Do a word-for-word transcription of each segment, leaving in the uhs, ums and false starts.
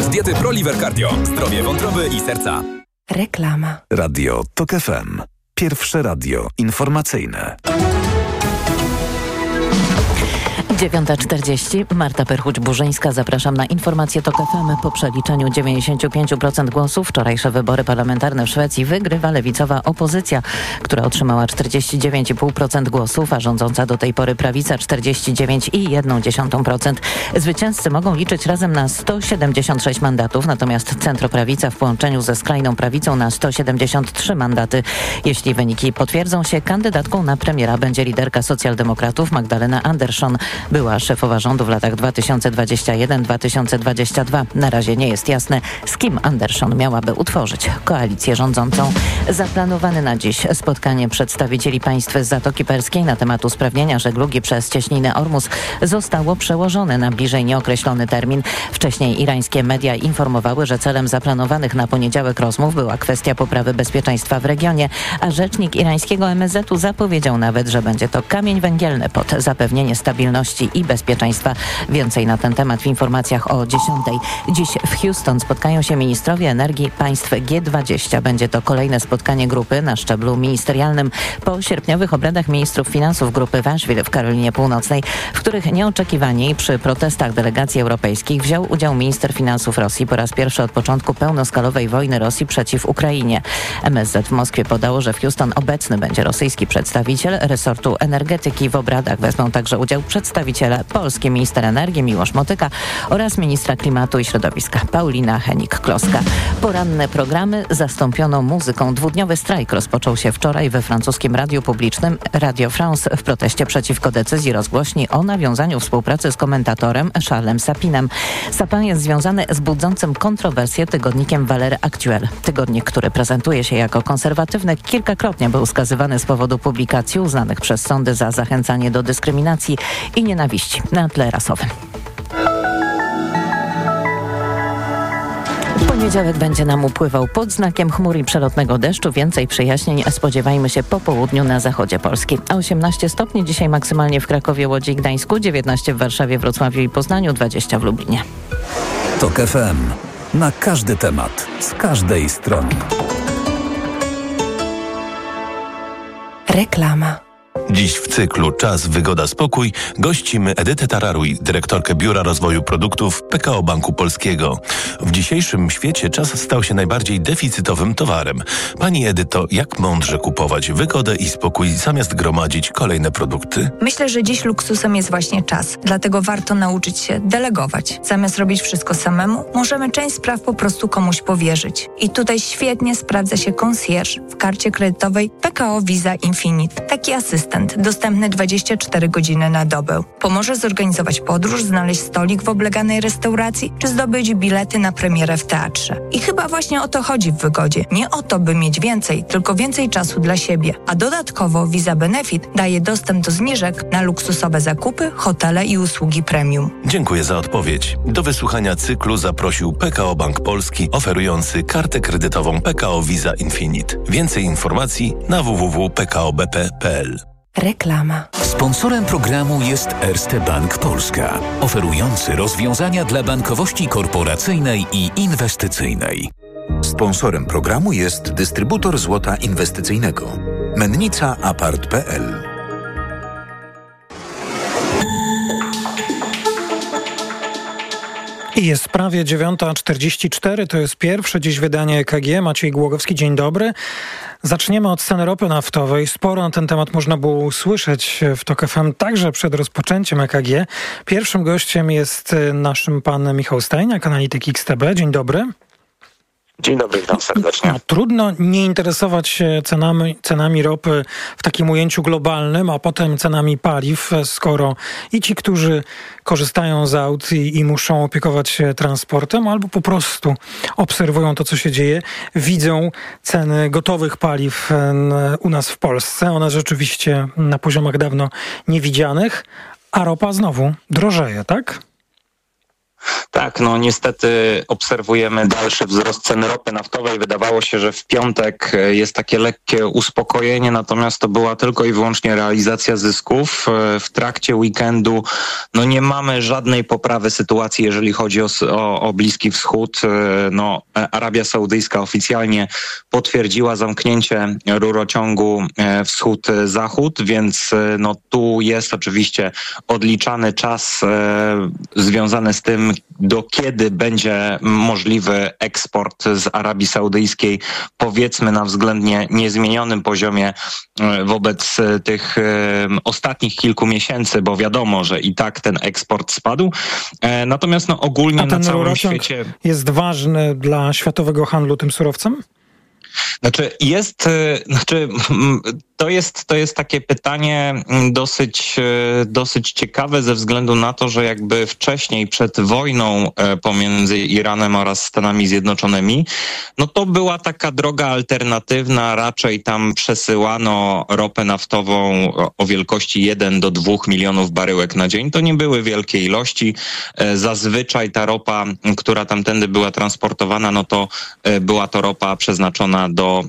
z diety ProLiver Cardio. Zdrowie wątroby i serca. Reklama. Radio TOK F M. Pierwsze radio informacyjne. dziewiąta czterdzieści. Marta Perchuć-Burzyńska. Zapraszam na informację TOK F M. Po przeliczeniu dziewięćdziesiąt pięć procent głosów wczorajsze wybory parlamentarne w Szwecji wygrywa lewicowa opozycja, która otrzymała czterdzieści dziewięć i pół procent głosów, a rządząca do tej pory prawica czterdzieści dziewięć i jedna dziesiąta procent. Zwycięzcy mogą liczyć razem na sto siedemdziesiąt sześć mandatów, natomiast centroprawica w połączeniu ze skrajną prawicą na sto siedemdziesiąt trzy mandaty. Jeśli wyniki potwierdzą się, kandydatką na premiera będzie liderka socjaldemokratów Magdalena Andersson. Była szefowa rządu w latach dwa tysiące dwudziestym pierwszym do dwa tysiące dwudziestego drugiego. Na razie nie jest jasne, z kim Andersson miałaby utworzyć koalicję rządzącą. Zaplanowane na dziś spotkanie przedstawicieli państw z Zatoki Perskiej na temat usprawnienia żeglugi przez cieśninę Ormus zostało przełożone na bliżej nieokreślony termin. Wcześniej irańskie media informowały, że celem zaplanowanych na poniedziałek rozmów była kwestia poprawy bezpieczeństwa w regionie, a rzecznik irańskiego M S Z u zapowiedział nawet, że będzie to kamień węgielny pod zapewnienie stabilności i bezpieczeństwa. Więcej na ten temat w informacjach o dziesiątej. Dziś w Houston spotkają się ministrowie energii państw G dwadzieścia. Będzie to kolejne spotkanie grupy na szczeblu ministerialnym po sierpniowych obradach ministrów finansów grupy w Asheville w Karolinie Północnej, w których nieoczekiwanie przy protestach delegacji europejskich wziął udział minister finansów Rosji po raz pierwszy od początku pełnoskalowej wojny Rosji przeciw Ukrainie. M S Z w Moskwie podało, że w Houston obecny będzie rosyjski przedstawiciel resortu energetyki. W obradach wezmą także udział przedstawiciele polski minister energii Miłosz Motyka oraz ministra klimatu i środowiska Paulina Henik-Kloska. Poranne programy zastąpiono muzyką. Dwudniowy strajk rozpoczął się wczoraj we francuskim radiu publicznym Radio France w proteście przeciwko decyzji rozgłośni o nawiązaniu współpracy z komentatorem Charlesem Sapinem. Sapin jest związany z budzącym kontrowersję tygodnikiem Valeurs Actuelles. Tygodnik, który prezentuje się jako konserwatywny, kilkakrotnie był skazywany z powodu publikacji uznanych przez sądy za zachęcanie do dyskryminacji i nienawiści na tle rasowym. Poniedziałek będzie nam upływał pod znakiem chmur i przelotnego deszczu. Więcej przejaśnień spodziewajmy się po południu na zachodzie Polski. A osiemnaście stopni dzisiaj maksymalnie w Krakowie, Łodzi i Gdańsku, dziewiętnaście w Warszawie, Wrocławiu i Poznaniu, dwadzieścia w Lublinie. TOK F M. Na każdy temat, z każdej strony. Reklama. Dziś w cyklu Czas, Wygoda, Spokój gościmy Edytę Tararuj, dyrektorkę Biura Rozwoju Produktów P K O Banku Polskiego. W dzisiejszym świecie czas stał się najbardziej deficytowym towarem. Pani Edyto, jak mądrze kupować wygodę i spokój zamiast gromadzić kolejne produkty? Myślę, że dziś luksusem jest właśnie czas. Dlatego warto nauczyć się delegować. Zamiast robić wszystko samemu, możemy część spraw po prostu komuś powierzyć. I tutaj świetnie sprawdza się concierge w karcie kredytowej P K O Visa Infinite. Taki asystent dostępny dwadzieścia cztery godziny na dobę. Pomoże zorganizować podróż, znaleźć stolik w obleganej restauracji, czy zdobyć bilety na premierę w teatrze. I chyba właśnie o to chodzi w wygodzie. Nie o to, by mieć więcej, tylko więcej czasu dla siebie. A dodatkowo Visa Benefit daje dostęp do zniżek na luksusowe zakupy, hotele i usługi premium. Dziękuję za odpowiedź. Do wysłuchania cyklu zaprosił P K O Bank Polski, oferujący kartę kredytową P K O Visa Infinite. Więcej informacji na w w w kropka p k o b p kropka p l. Reklama. Sponsorem programu jest Erste Bank Polska, oferujący rozwiązania dla bankowości korporacyjnej i inwestycyjnej. Sponsorem programu jest dystrybutor złota inwestycyjnego Mennica Apart kropka p l. I jest prawie dziewiąta czterdzieści cztery, to jest pierwsze dziś wydanie E K G. Maciej Głogowski, dzień dobry. Zaczniemy od ceny ropy naftowej. Sporo na ten temat można było usłyszeć w TOK F M także przed rozpoczęciem E K G. Pierwszym gościem jest naszym pan Michał Stajniak, analityk X T B. Dzień dobry. Dzień dobry, witam serdecznie. No, trudno nie interesować się cenami, cenami ropy w takim ujęciu globalnym, a potem cenami paliw, skoro i ci, którzy korzystają z aut i, i muszą opiekować się transportem, albo po prostu obserwują to, co się dzieje, widzą ceny gotowych paliw u nas w Polsce. One rzeczywiście na poziomach dawno niewidzianych, a ropa znowu drożeje, tak? Tak, no niestety obserwujemy dalszy wzrost cen ropy naftowej. Wydawało się, że w piątek jest takie lekkie uspokojenie, natomiast to była tylko i wyłącznie realizacja zysków. W trakcie weekendu no nie mamy żadnej poprawy sytuacji, jeżeli chodzi o, o, o Bliski Wschód. No, Arabia Saudyjska oficjalnie potwierdziła zamknięcie rurociągu wschód-zachód, więc no tu jest oczywiście odliczany czas e, związany z tym, do kiedy będzie możliwy eksport z Arabii Saudyjskiej, powiedzmy na względnie niezmienionym poziomie wobec tych ostatnich kilku miesięcy, bo wiadomo, że i tak ten eksport spadł. Natomiast no ogólnie A ten na całym rurociąg świecie jest ważny dla światowego handlu tym surowcem? Znaczy jest, znaczy to jest, to jest takie pytanie dosyć, dosyć ciekawe ze względu na to, że jakby wcześniej przed wojną pomiędzy Iranem oraz Stanami Zjednoczonymi, no to była taka droga alternatywna, raczej tam przesyłano ropę naftową o wielkości jeden do dwóch milionów baryłek na dzień. To nie były wielkie ilości. Zazwyczaj ta ropa, która tamtędy była transportowana, no to była to ropa przeznaczona do,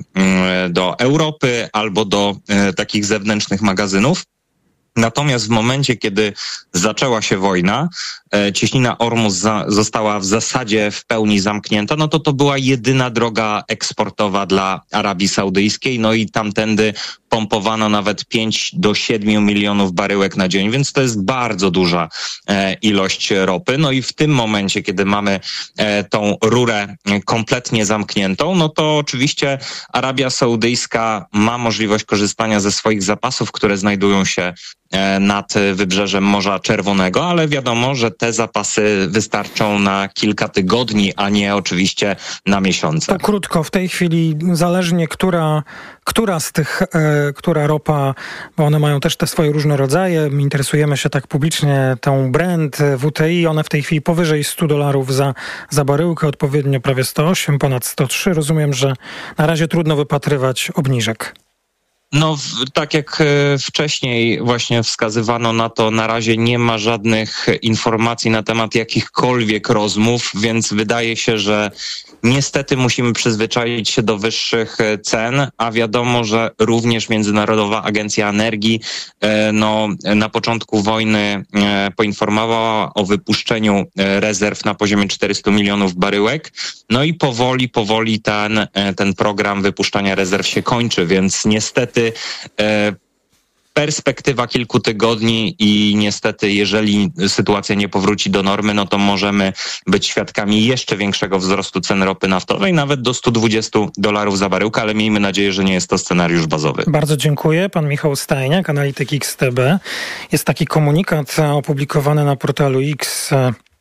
do Europy albo do e, takich zewnętrznych magazynów. Natomiast w momencie, kiedy zaczęła się wojna, e, cieśnina Ormus za, została w zasadzie w pełni zamknięta, no to to była jedyna droga eksportowa dla Arabii Saudyjskiej, no i tamtędy pompowano nawet pięć do siedmiu milionów baryłek na dzień, więc to jest bardzo duża e, ilość ropy. No i w tym momencie, kiedy mamy e, tą rurę kompletnie zamkniętą, no to oczywiście Arabia Saudyjska ma możliwość korzystania ze swoich zapasów, które znajdują się e, nad wybrzeżem Morza Czerwonego, ale wiadomo, że te zapasy wystarczą na kilka tygodni, a nie oczywiście na miesiące. To krótko, w tej chwili zależnie, która, która z tych, e, która ropa, bo one mają też te swoje różne rodzaje, interesujemy się tak publicznie tą Brent, W T I, one w tej chwili powyżej stu dolarów za, za baryłkę, odpowiednio prawie sto osiem, ponad sto trzy. Rozumiem, że na razie trudno wypatrywać obniżek. No, w, tak jak e, wcześniej właśnie wskazywano na to, na razie nie ma żadnych informacji na temat jakichkolwiek rozmów, więc wydaje się, że niestety musimy przyzwyczaić się do wyższych cen, a wiadomo, że również Międzynarodowa Agencja Energii e, no, na początku wojny e, poinformowała o wypuszczeniu rezerw na poziomie czterystu milionów baryłek. No i powoli, powoli ten, e, ten program wypuszczania rezerw się kończy, więc niestety E, perspektywa kilku tygodni i niestety, jeżeli sytuacja nie powróci do normy, no to możemy być świadkami jeszcze większego wzrostu cen ropy naftowej, nawet do stu dwudziestu dolarów za baryłkę, ale miejmy nadzieję, że nie jest to scenariusz bazowy. Bardzo dziękuję. Pan Michał Stajniak, analityk X T B. Jest taki komunikat opublikowany na portalu X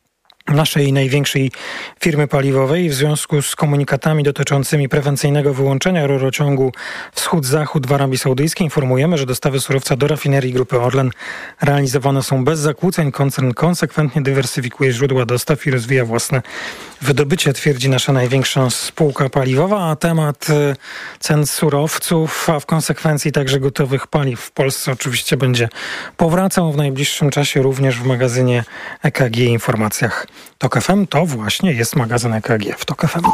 naszej największej firmy paliwowej w związku z komunikatami dotyczącymi prewencyjnego wyłączenia rurociągu wschód-zachód w Arabii Saudyjskiej. Informujemy, że dostawy surowca do rafinerii Grupy Orlen realizowane są bez zakłóceń. Koncern konsekwentnie dywersyfikuje źródła dostaw i rozwija własne wydobycie, twierdzi nasza największa spółka paliwowa. A temat cen surowców, a w konsekwencji także gotowych paliw w Polsce oczywiście będzie powracał w najbliższym czasie również w magazynie E K G Informacjach Tok F M. To właśnie jest magazyn E K G w Tok F M.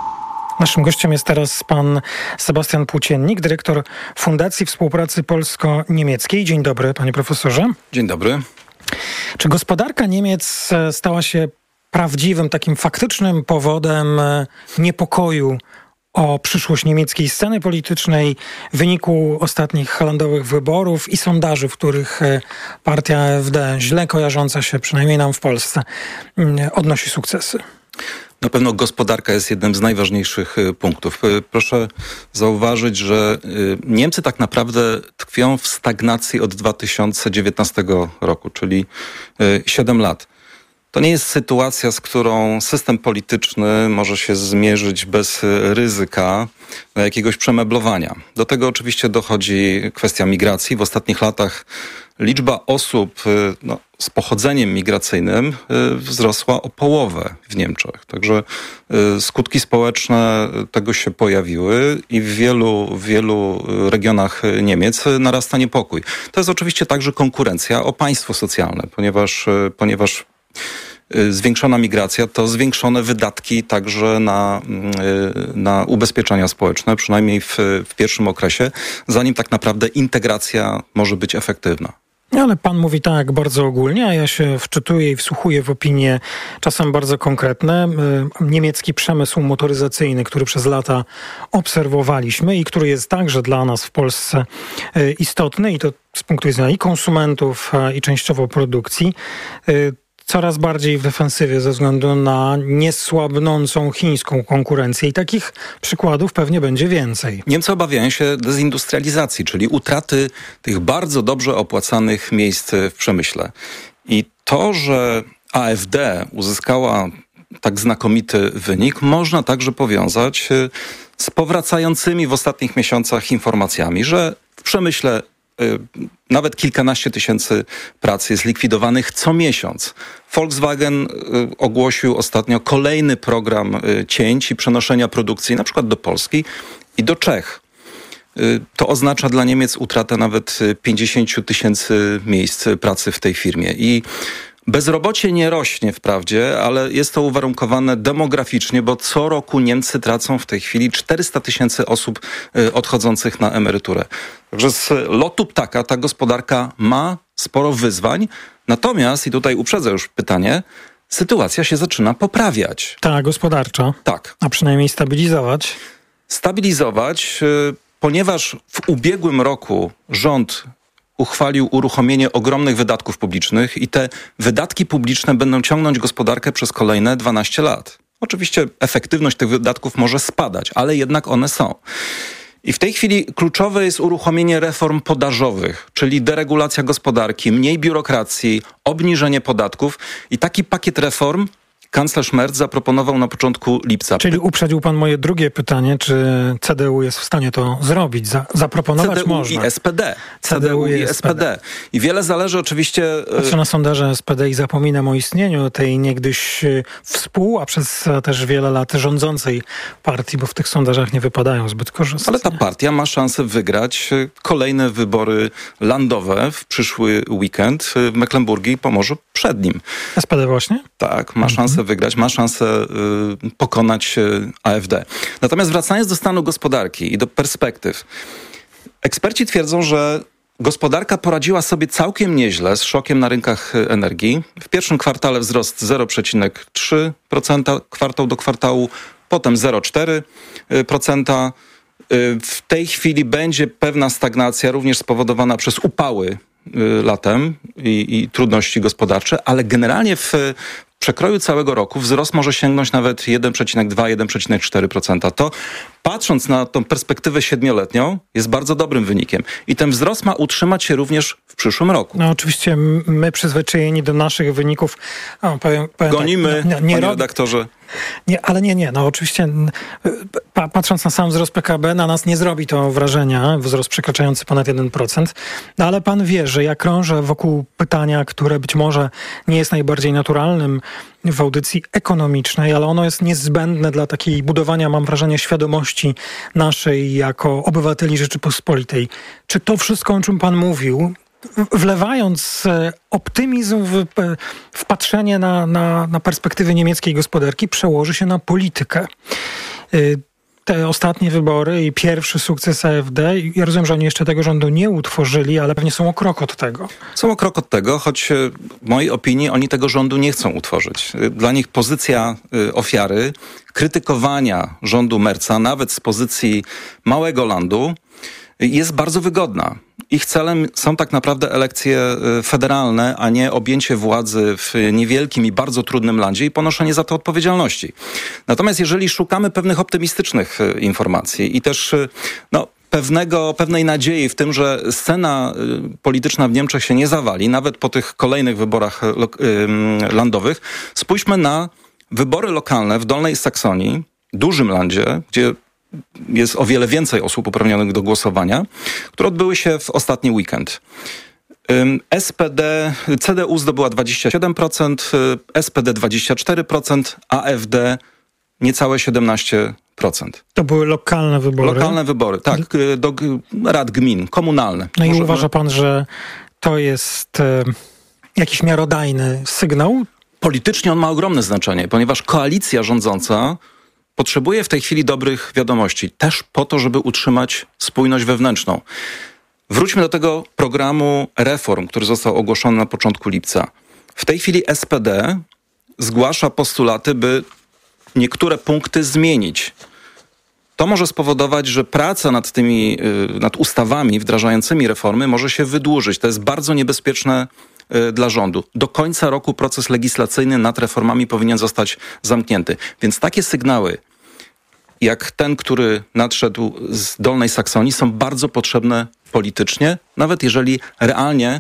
Naszym gościem jest teraz pan Sebastian Płóciennik, dyrektor Fundacji Współpracy Polsko-Niemieckiej. Dzień dobry, panie profesorze. Dzień dobry. Czy gospodarka Niemiec stała się prawdziwym, takim faktycznym powodem niepokoju o przyszłość niemieckiej sceny politycznej w wyniku ostatnich landowych wyborów i sondaży, w których partia A F D, źle kojarząca się przynajmniej nam w Polsce, odnosi sukcesy? Na pewno gospodarka jest jednym z najważniejszych punktów. Proszę zauważyć, że Niemcy tak naprawdę tkwią w stagnacji od dwa tysiące dziewiętnastego roku, czyli siedem lat. To nie jest sytuacja, z którą system polityczny może się zmierzyć bez ryzyka jakiegoś przemeblowania. Do tego oczywiście dochodzi kwestia migracji. W ostatnich latach liczba osób no, z pochodzeniem migracyjnym wzrosła o połowę w Niemczech. Także skutki społeczne tego się pojawiły i w wielu, w wielu regionach Niemiec narasta niepokój. To jest oczywiście także konkurencja o państwo socjalne, ponieważ, ponieważ zwiększona migracja, to zwiększone wydatki także na, na ubezpieczenia społeczne, przynajmniej w, w pierwszym okresie, zanim tak naprawdę integracja może być efektywna. Ale pan mówi tak bardzo ogólnie, a ja się wczytuję i wsłuchuję w opinie czasem bardzo konkretne. Niemiecki przemysł motoryzacyjny, który przez lata obserwowaliśmy i który jest także dla nas w Polsce istotny i to z punktu widzenia i konsumentów, i częściowo produkcji, coraz bardziej w defensywie ze względu na niesłabnącą chińską konkurencję i takich przykładów pewnie będzie więcej. Niemcy obawiają się dezindustrializacji, czyli utraty tych bardzo dobrze opłacanych miejsc w przemyśle. I to, że A F D uzyskała tak znakomity wynik, można także powiązać z powracającymi w ostatnich miesiącach informacjami, że w przemyśle nawet kilkanaście tysięcy prac jest likwidowanych co miesiąc. Volkswagen ogłosił ostatnio kolejny program cięć i przenoszenia produkcji na przykład do Polski i do Czech. To oznacza dla Niemiec utratę nawet pięćdziesiąt tysięcy miejsc pracy w tej firmie. I bezrobocie nie rośnie wprawdzie, ale jest to uwarunkowane demograficznie, bo co roku Niemcy tracą w tej chwili czterysta tysięcy osób odchodzących na emeryturę. Także z lotu ptaka ta gospodarka ma sporo wyzwań, natomiast, i tutaj uprzedzę już pytanie, sytuacja się zaczyna poprawiać. Ta gospodarcza. Tak. A przynajmniej stabilizować. Stabilizować, ponieważ w ubiegłym roku rząd uchwalił uruchomienie ogromnych wydatków publicznych i te wydatki publiczne będą ciągnąć gospodarkę przez kolejne dwanaście lat. Oczywiście efektywność tych wydatków może spadać, ale jednak one są. I w tej chwili kluczowe jest uruchomienie reform podażowych, czyli deregulacja gospodarki, mniej biurokracji, obniżenie podatków i taki pakiet reform kanclerz Merz zaproponował na początku lipca. Czyli uprzedził pan moje drugie pytanie, czy C D U jest w stanie to zrobić, za, zaproponować C D U można. i S P D. C D U i S P D. I wiele zależy oczywiście... Patrzę na sondaże S P D i zapominam o istnieniu tej niegdyś współ, a przez też wiele lat rządzącej partii, bo w tych sondażach nie wypadają zbyt korzystnie. Ale ta partia ma szansę wygrać kolejne wybory landowe w przyszły weekend w Mecklenburgii i Pomorzu przed nim. S P D właśnie? Tak, ma szansę wygrać, ma szansę y, pokonać y, A F D. Natomiast wracając do stanu gospodarki i do perspektyw, eksperci twierdzą, że gospodarka poradziła sobie całkiem nieźle z szokiem na rynkach energii. W pierwszym kwartale wzrost zero przecinek trzy procent kwartał do kwartału, potem zero przecinek cztery procent. W tej chwili będzie pewna stagnacja, również spowodowana przez upały latem i, i trudności gospodarcze, ale generalnie w przekroju całego roku wzrost może sięgnąć nawet jeden przecinek dwa do jeden przecinek cztery procent. To patrząc na tą perspektywę siedmioletnią jest bardzo dobrym wynikiem. I ten wzrost ma utrzymać się również w przyszłym roku. No oczywiście my przyzwyczajeni do naszych wyników o, powiem, powiem gonimy, tak, nie, nie panie rob... redaktorze. Nie, ale nie, nie. No oczywiście pa, patrząc na sam wzrost P K B, na nas nie zrobi to wrażenia, wzrost przekraczający ponad jeden procent. No ale pan wie, że ja krążę wokół pytania, które być może nie jest najbardziej naturalnym w audycji ekonomicznej, ale ono jest niezbędne dla takiej budowania, mam wrażenie, świadomości naszej jako obywateli Rzeczypospolitej. Czy to wszystko, o czym pan mówił, wlewając optymizm w, w patrzenie na, na, na perspektywy niemieckiej gospodarki, przełoży się na politykę? Te ostatnie wybory i pierwszy sukces A F D, ja rozumiem, że oni jeszcze tego rządu nie utworzyli, ale pewnie są o krok od tego. Są o krok od tego, choć w mojej opinii oni tego rządu nie chcą utworzyć. Dla nich pozycja ofiary, krytykowania rządu Merza, nawet z pozycji małego landu, jest bardzo wygodna. Ich celem są tak naprawdę elekcje federalne, a nie objęcie władzy w niewielkim i bardzo trudnym landzie i ponoszenie za to odpowiedzialności. Natomiast jeżeli szukamy pewnych optymistycznych informacji i też no, pewnego, pewnej nadziei w tym, że scena polityczna w Niemczech się nie zawali, nawet po tych kolejnych wyborach landowych, spójrzmy na wybory lokalne w Dolnej Saksonii, dużym landzie, gdzie jest o wiele więcej osób uprawnionych do głosowania, które odbyły się w ostatni weekend. S P D, C D U zdobyła dwadzieścia siedem procent, S P D dwadzieścia cztery procent, A F D niecałe siedemnaście procent. To były lokalne wybory? Lokalne wybory, tak, do rad gmin, komunalne. No Może... i uważa pan, że to jest e, jakiś miarodajny sygnał? politycznie on ma ogromne znaczenie, ponieważ koalicja rządząca potrzebuje w tej chwili dobrych wiadomości, też po to, żeby utrzymać spójność wewnętrzną. Wróćmy do tego programu reform, który został ogłoszony na początku lipca. W tej chwili S P D zgłasza postulaty, by niektóre punkty zmienić. To może spowodować, że praca nad tymi, nad ustawami wdrażającymi reformy może się wydłużyć. To jest bardzo niebezpieczne dla rządu. Do końca roku proces legislacyjny nad reformami powinien zostać zamknięty. Więc takie sygnały, jak ten, który nadszedł z Dolnej Saksonii, są bardzo potrzebne politycznie, nawet jeżeli realnie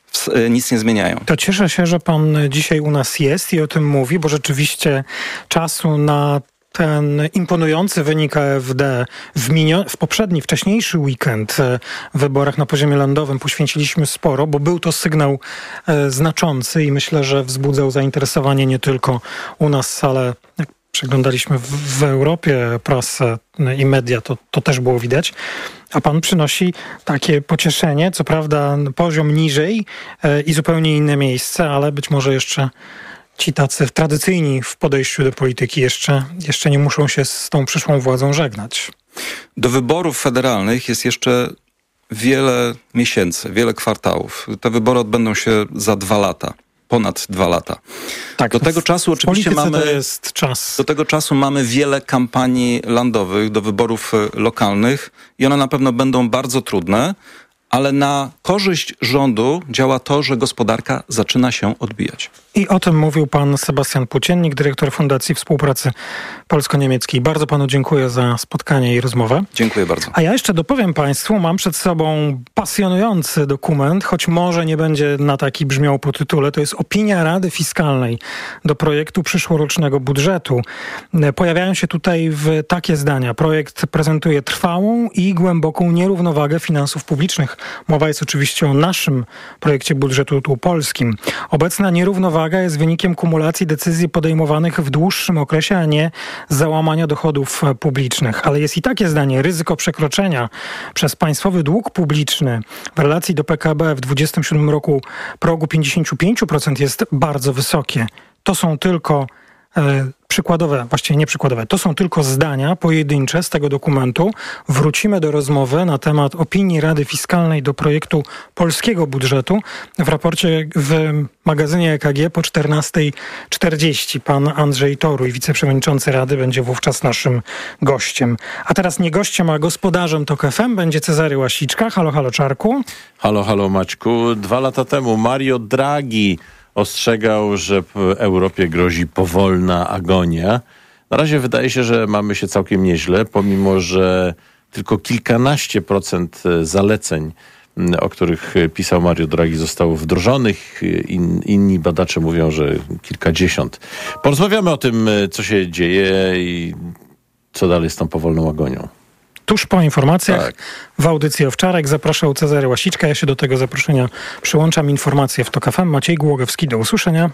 nic nie zmieniają. To cieszę się, że pan dzisiaj u nas jest i o tym mówi, bo rzeczywiście czasu na ten imponujący wynik A F D w, minio- w poprzedni, wcześniejszy weekend w wyborach na poziomie landowym poświęciliśmy sporo, bo był to sygnał e, znaczący i myślę, że wzbudzał zainteresowanie nie tylko u nas, ale jak przeglądaliśmy w, w Europie prasę i media, to, to też było widać. A pan przynosi takie pocieszenie, co prawda poziom niżej e, i zupełnie inne miejsce, ale być może jeszcze ci tacy tradycyjni w podejściu do polityki jeszcze, jeszcze nie muszą się z tą przyszłą władzą żegnać. Do wyborów federalnych jest jeszcze wiele miesięcy, wiele kwartałów. Te wybory odbędą się za dwa lata. Ponad dwa lata. Tak, do tego czasu oczywiście mamy. To jest czas. Do tego czasu mamy wiele kampanii landowych, do wyborów lokalnych i one na pewno będą bardzo trudne, ale na korzyść rządu działa to, że gospodarka zaczyna się odbijać. I o tym mówił pan Sebastian Płóciennik, dyrektor Fundacji Współpracy Polsko-Niemieckiej. Bardzo panu dziękuję za spotkanie i rozmowę. Dziękuję bardzo. A ja jeszcze dopowiem państwu, mam przed sobą pasjonujący dokument, choć może nie będzie na taki brzmiał po tytule. To jest opinia Rady Fiskalnej do projektu przyszłorocznego budżetu. Pojawiają się tutaj w takie zdania. Projekt prezentuje trwałą i głęboką nierównowagę finansów publicznych. Mowa jest oczywiście o naszym projekcie budżetu tu polskim. Obecna nierównowaga jest wynikiem kumulacji decyzji podejmowanych w dłuższym okresie, a nie załamania dochodów publicznych. Ale jest i takie zdanie. Ryzyko przekroczenia przez państwowy dług publiczny w relacji do P K B w dwudziestym siódmym roku progu pięćdziesiąt pięć procent jest bardzo wysokie. To są tylko e, przykładowe, właściwie nie przykładowe, to są tylko zdania pojedyncze z tego dokumentu. Wrócimy do rozmowy na temat opinii Rady Fiskalnej do projektu polskiego budżetu w raporcie w magazynie E K G po czternasta czterdzieści. Pan Andrzej Toruj, wiceprzewodniczący Rady, będzie wówczas naszym gościem. A teraz nie gościem, a gospodarzem Tok F M będzie Cezary Łasiczka. Halo, halo Czarku. Halo, halo Maćku. Dwa lata temu Mario Draghi ostrzegał, że w Europie grozi powolna agonia. Na razie wydaje się, że mamy się całkiem nieźle, pomimo że tylko kilkanaście procent zaleceń, o których pisał Mario Draghi, zostało wdrożonych. In, inni badacze mówią, że kilkadziesiąt. Porozmawiamy o tym, co się dzieje i co dalej z tą powolną agonią. Tuż po informacjach tak. W audycji Owczarek zapraszał Cezary Łasiczka. Ja się do tego zaproszenia przyłączam. Informacje w Tok F M. Maciej Głogowski. Do usłyszenia.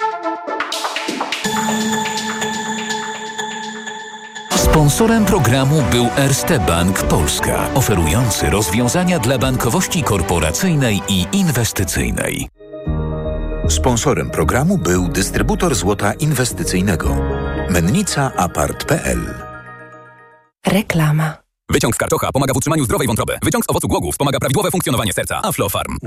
Sponsorem programu był Erste Bank Polska, oferujący rozwiązania dla bankowości korporacyjnej i inwestycyjnej. Sponsorem programu był dystrybutor złota inwestycyjnego Mennica Apart kropka p l. Reklama. Wyciąg z karczocha pomaga w utrzymaniu zdrowej wątroby. Wyciąg z owocu głogów wspomaga prawidłowe funkcjonowanie serca. Aflofarm.